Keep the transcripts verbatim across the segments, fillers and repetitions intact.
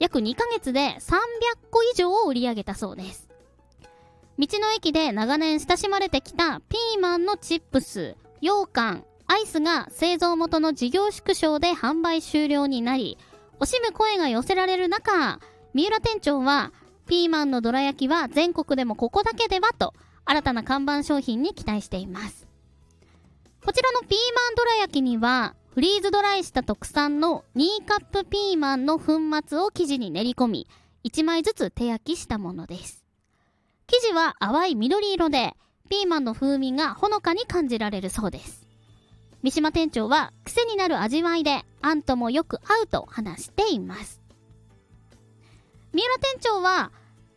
約にかげつでさんびゃっこ以上を売り上げたそうです。道の駅で長年親しまれてきたピーマンのチップス、羊羹、アイスが製造元の事業縮小で販売終了になり、惜しむ声が寄せられる中、三浦店長はピーマンのどら焼きは全国でもここだけではと新たな看板商品に期待しています。こちらのピーマンどら焼きにはフリーズドライした特産のにカップピーマンの粉末を生地に練り込み、いちまいずつ手焼きしたものです。生地は淡い緑色でピーマンの風味がほのかに感じられるそうです。三島店長は癖になる味わいであんともよく合うと話しています。三浦店長は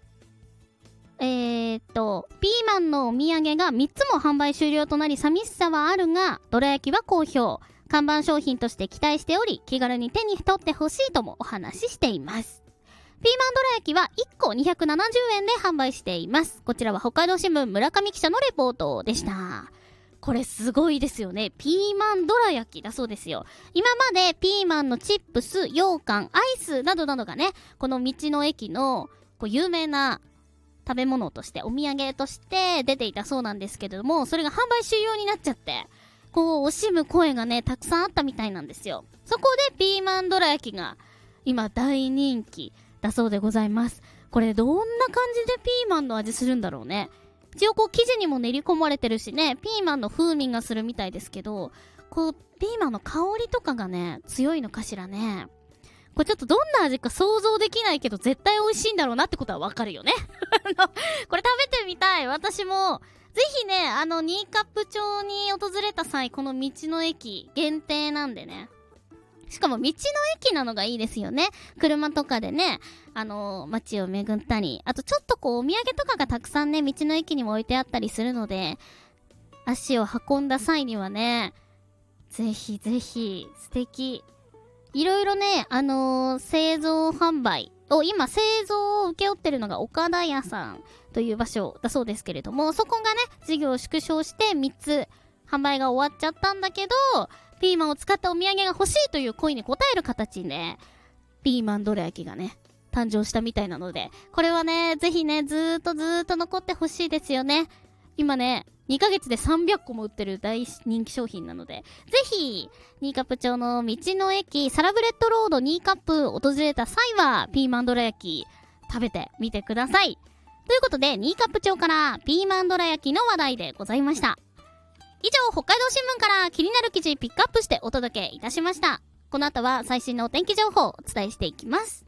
えーっとピーマンのお土産がみっつも販売終了となり寂しさはあるが、どら焼きは好評、看板商品として期待しており、気軽に手に取ってほしいともお話ししています。ピーマンどら焼きはいっこにひゃくななじゅうえんで販売しています。こちらは北海道新聞村上記者のレポートでした。これすごいですよね。ピーマンどら焼きだそうですよ。今までピーマンのチップス、羊羹、アイスなどなどがね、この道の駅のこう有名な食べ物として、お土産として出ていたそうなんですけれども、それが販売終了になっちゃって、こう惜しむ声がね、たくさんあったみたいなんですよ。そこでピーマンどら焼きが今大人気だそうでございます。これどんな感じでピーマンの味するんだろうね。一応こう生地にも練り込まれてるしね、ピーマンの風味がするみたいですけど、こうピーマンの香りとかがね強いのかしらね。これちょっとどんな味か想像できないけど絶対美味しいんだろうなってことはわかるよねあのこれ食べてみたい。私もぜひね、あの新冠町に訪れた際、この道の駅限定なんでね、しかも道の駅なのがいいですよね。車とかでね、あのー、街を巡ったり、あとちょっとこうお土産とかがたくさんね、道の駅にも置いてあったりするので、足を運んだ際にはね、ぜひぜひ素敵。いろいろね、あのー、製造販売を、今製造を請け負ってるのが岡田屋さんという場所だそうですけれども、そこがね、事業を縮小してみっつ販売が終わっちゃったんだけど、ピーマンを使ったお土産が欲しいという声に応える形でピーマンどら焼きがね誕生したみたいなので、これはねぜひねずーっとずーっと残ってほしいですよね。今ねにかげつでさんびゃっこも売ってる大人気商品なので、ぜひ新冠町の道の駅サラブレッドロードにカップ訪れた際はピーマンどら焼き食べてみてください。ということで新冠町からピーマンどら焼きの話題でございました。以上、北海道新聞から気になる記事ピックアップしてお届けいたしました。この後は最新のお天気情報をお伝えしていきます。